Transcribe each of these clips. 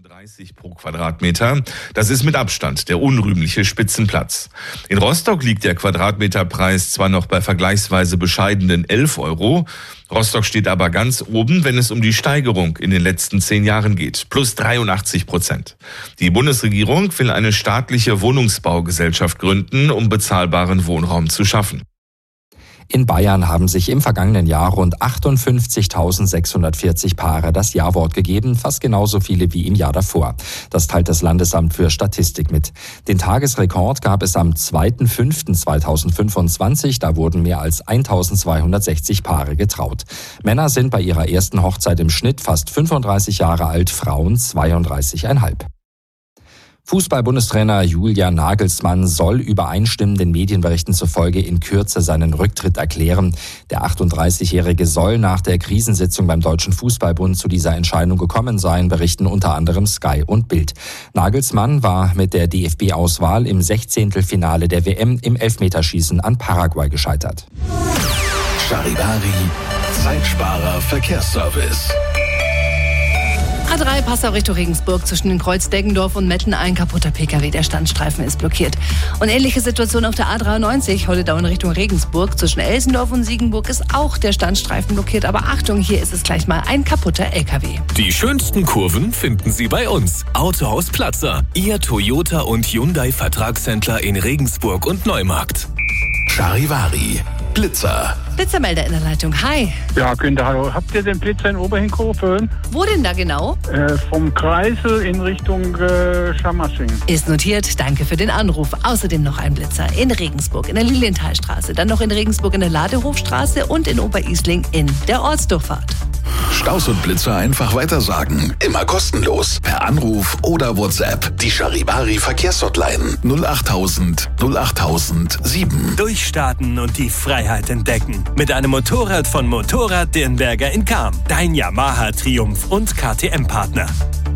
30 pro Quadratmeter. Das ist mit Abstand der unrühmliche Spitzenplatz. In Rostock liegt der Quadratmeterpreis zwar noch bei vergleichsweise bescheidenen 11 Euro. Rostock steht aber ganz oben, wenn es um die Steigerung in den letzten 10 Jahren geht. Plus 83%. Die Bundesregierung will eine staatliche Wohnungsbaugesellschaft gründen, um bezahlbaren Wohnraum zu schaffen. In Bayern haben sich im vergangenen Jahr rund 58.640 Paare das Ja-Wort gegeben, fast genauso viele wie im Jahr davor. Das teilt das Landesamt für Statistik mit. Den Tagesrekord gab es am 2.5.2025. Da wurden mehr als 1.260 Paare getraut. Männer sind bei ihrer ersten Hochzeit im Schnitt fast 35 Jahre alt, Frauen 32,5. Fußball-Bundestrainer Julian Nagelsmann soll übereinstimmenden Medienberichten zufolge in Kürze seinen Rücktritt erklären. Der 38-Jährige soll nach der Krisensitzung beim Deutschen Fußballbund zu dieser Entscheidung gekommen sein, berichten unter anderem Sky und Bild. Nagelsmann war mit der DFB-Auswahl im 16. Finale der WM im Elfmeterschießen an Paraguay gescheitert. Charivari, Zeitsparer Verkehrsservice. A3 Passau Richtung Regensburg zwischen den Kreuz Deggendorf und Metten. Ein kaputter Pkw, der Standstreifen ist blockiert. Und ähnliche Situation auf der A93, Holledau in Richtung Regensburg. Zwischen Elsendorf und Siegenburg ist auch der Standstreifen blockiert. Aber Achtung, hier ist es gleich mal ein kaputter LKW. Die schönsten Kurven finden Sie bei uns. Autohaus Platzer, Ihr Toyota und Hyundai Vertragshändler in Regensburg und Neumarkt. Charivari, Blitzer. Blitzermelder in der Leitung. Hi. Ja, Günther, hallo. Habt ihr den Blitzer in Oberhinkofen? Wo denn da genau? Vom Kreisel in Richtung Schamassing. Ist notiert. Danke für den Anruf. Außerdem noch ein Blitzer in Regensburg in der Lilienthalstraße, dann noch in Regensburg in der Ladehofstraße und in Oberisling in der Ortsdurchfahrt. Staus und Blitzer einfach weitersagen. Immer kostenlos. Per Anruf oder WhatsApp. Die Charivari Verkehrshotline 08000 08007. Durchstarten und die Freiheit entdecken. Mit einem Motorrad von Motorrad Dirnberger in Cham. Dein Yamaha Triumph und KTM-Partner.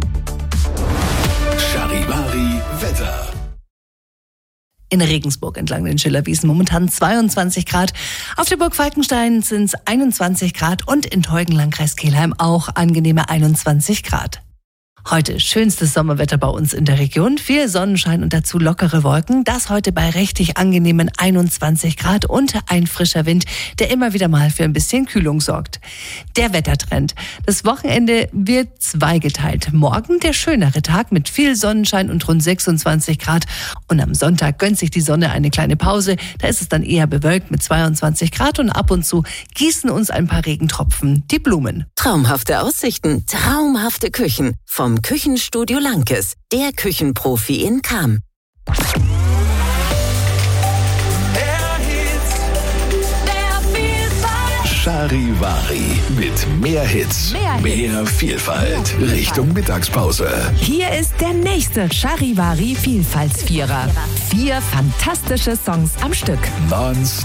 Charivari Wetter. In Regensburg entlang den Schillerwiesen momentan 22 Grad. Auf der Burg Falkenstein sind es 21 Grad und in Teugn, Landkreis Kelheim auch angenehme 21 Grad. Heute schönstes Sommerwetter bei uns in der Region. Viel Sonnenschein und dazu lockere Wolken. Das heute bei richtig angenehmen 21 Grad und ein frischer Wind, der immer wieder mal für ein bisschen Kühlung sorgt. Der Wettertrend. Das Wochenende wird zweigeteilt. Morgen der schönere Tag mit viel Sonnenschein und rund 26 Grad. Und am Sonntag gönnt sich die Sonne eine kleine Pause. Da ist es dann eher bewölkt mit 22 Grad und ab und zu gießen uns ein paar Regentropfen die Blumen. Traumhafte Aussichten, traumhafte Küchen. Vom Küchenstudio Lankes, der Küchenprofi in Cham. Charivari mit mehr Hits, mehr Vielfalt. Richtung Mittagspause. Hier ist der nächste Charivari Vielfaltsvierer. 4 fantastische Songs am Stück.